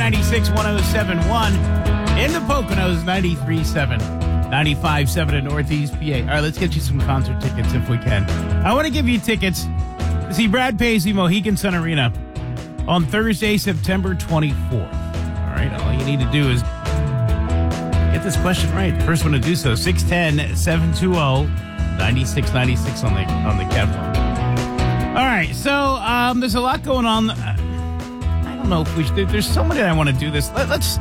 96, 107.1. In the Poconos, 93.7. 95.7 in Northeast PA. All right, let's get you some concert tickets if we can. I want to give you tickets to see Brad Paisley, Mohegan Sun Arena on Thursday, September 24th. All right, all you need to do is get this question right. The first one to do so, 610-720-9696 on the cat phone. All right, so there's a lot going on. I don't know if we should. There's so many I want to do this. Let's.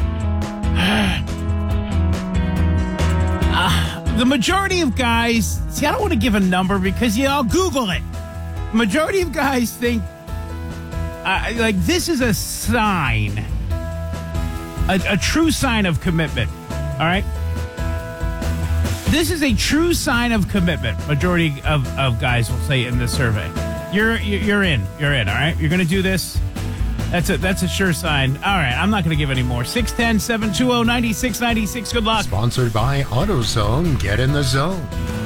The majority of guys, see, I don't want to give a number because I'll Google it. The majority of guys think, like, this is a sign, a true sign of commitment. All right? This is a true sign of commitment. Majority of guys will say in this survey. You're in, all right? You're going to do this. That's a sure sign. All right, I'm not going to give any more. 610-720-9696. Good luck. Sponsored by AutoZone. Get in the zone.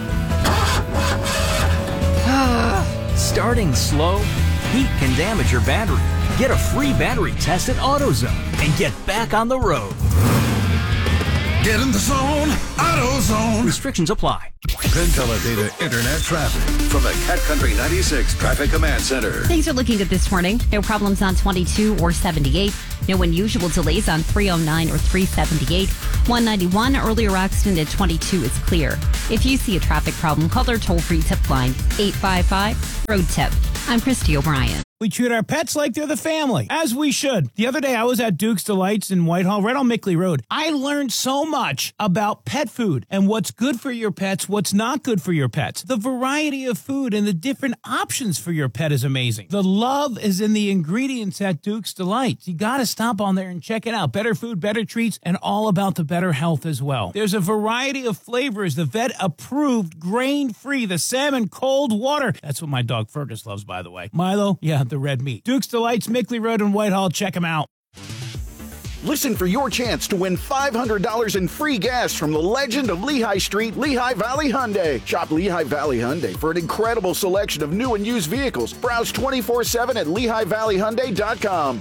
Starting slow? Heat can damage your battery. Get a free battery test at AutoZone and get back on the road. Get in the zone, AutoZone. Restrictions apply. Penn Teledata Internet traffic from the Cat Country 96 Traffic Command Center. Things are looking good this morning. No problems on 22 or 78. No unusual delays on 309 or 378. 191, earlier accident at 22 is clear. If you see a traffic problem, call their toll-free tip line, 855-ROAD-TIP. I'm Christy O'Brien. We treat our pets like they're the family, as we should. The other day, I was at Duke's Delights in Whitehall, right on Mickley Road. I learned so much about pet food and what's good for your pets, what's not good for your pets. The variety of food and the different options for your pet is amazing. The love is in the ingredients at Duke's Delights. You got to stop on there and check it out. Better food, better treats, and all about the better health as well. There's a variety of flavors. The vet-approved, grain-free, the salmon cold water. That's what my dog Fergus loves, by the way. Milo, yeah, the red meat. Duke's Delights, Mickley Road in Whitehall. Check them out. Listen for your chance to win $500 in free gas from the legend of Lehigh Street, Lehigh Valley Hyundai. Shop Lehigh Valley Hyundai for an incredible selection of new and used vehicles. Browse 24/7 at LehighValleyHyundai.com.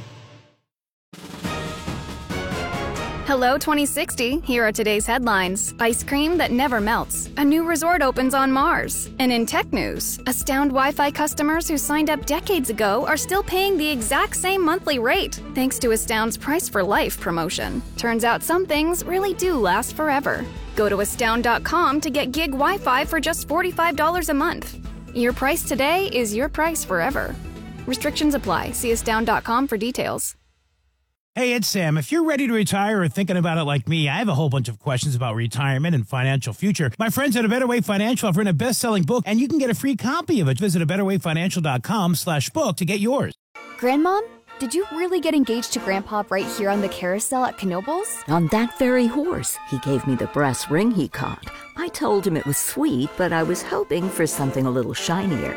Hello 2060, here are today's headlines. Ice cream that never melts. A new resort opens on Mars. And in tech news, Astound Wi-Fi customers who signed up decades ago are still paying the exact same monthly rate, thanks to Astound's Price for Life promotion. Turns out some things really do last forever. Go to astound.com to get gig Wi-Fi for just $45 a month. Your price today is your price forever. Restrictions apply. See astound.com for details. Hey, it's Sam. If you're ready to retire or thinking about it like me, I have a whole bunch of questions about retirement and financial future. My friends at A Better Way Financial have written a best-selling book, and you can get a free copy of it. Visit abetterwayfinancial.com/book to get yours. Grandmom, did you really get engaged to Grandpa right here on the carousel at Knoebels? On that very horse. He gave me the brass ring he caught. I told him it was sweet, but I was hoping for something a little shinier.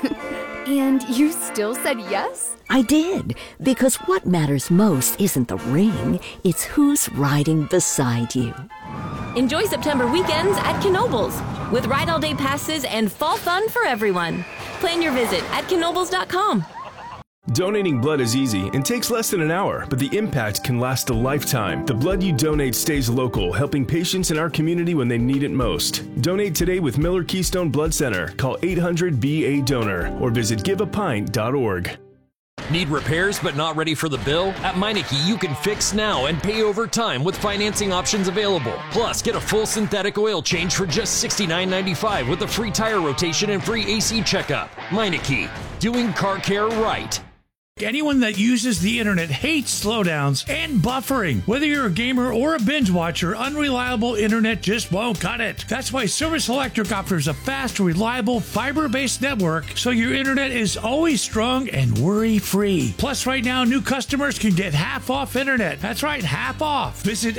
And you still said yes? I did, because what matters most isn't the ring, it's who's riding beside you. Enjoy September weekends at Knoebels with Ride All Day passes and fall fun for everyone. Plan your visit at Knoebels.com. Donating blood is easy and takes less than an hour, but the impact can last a lifetime. The blood you donate stays local, helping patients in our community when they need it most. Donate today with Miller Keystone Blood Center. Call 800-BA-DONOR or visit giveapint.org. Need repairs but not ready for the bill? At Meineke, you can fix now and pay over time with financing options available. Plus, get a full synthetic oil change for just $69.95 with a free tire rotation and free AC checkup. Meineke, doing car care right. Anyone that uses the internet hates slowdowns and buffering. Whether you're a gamer or a binge watcher, unreliable internet just won't cut it. That's why Service Electric offers a fast, reliable, fiber-based network so your internet is always strong and worry-free. Plus, right now, new customers can get half off internet. That's right, half off. Visit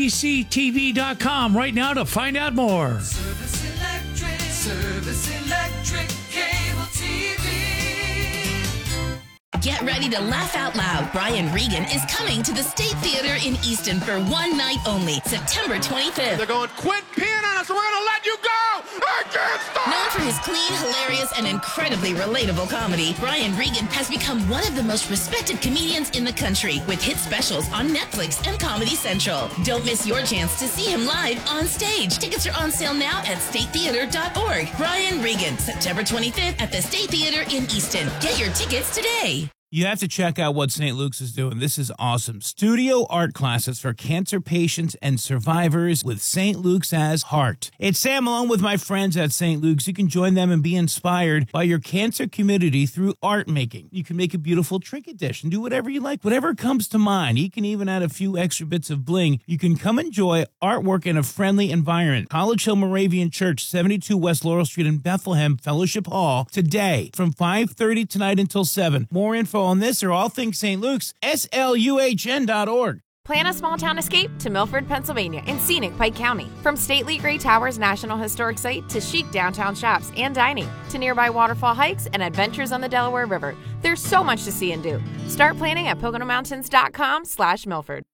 scctv.com right now to find out more. Service Electric Cable TV. Get ready to laugh out loud. Brian Regan is coming to the State Theater in Easton for one night only, September 25th. They're going, quit peeing on us, we're going to let you go! Known for his clean, hilarious, and incredibly relatable comedy, Brian Regan has become one of the most respected comedians in the country with hit specials on Netflix and Comedy Central. Don't miss your chance to see him live on stage. Tickets are on sale now at statetheater.org. Brian Regan, September 25th at the State Theater in Easton. Get your tickets today. You have to check out what St. Luke's is doing. This is awesome. Studio art classes for cancer patients and survivors with St. Luke's as heart. It's Sam along with my friends at St. Luke's. You can join them and be inspired by your cancer community through art making. You can make a beautiful trinket dish and do whatever you like, whatever comes to mind. You can even add a few extra bits of bling. You can come enjoy artwork in a friendly environment. College Hill Moravian Church, 72 West Laurel Street in Bethlehem, Fellowship Hall, today from 5:30 tonight until 7. More info on this or all things St. Luke's, SLUHN.org. Plan a small-town escape to Milford, Pennsylvania in scenic Pike County. From stately Gray Towers National Historic Site to chic downtown shops and dining to nearby waterfall hikes and adventures on the Delaware River, there's so much to see and do. Start planning at PoconoMountains.com/Milford.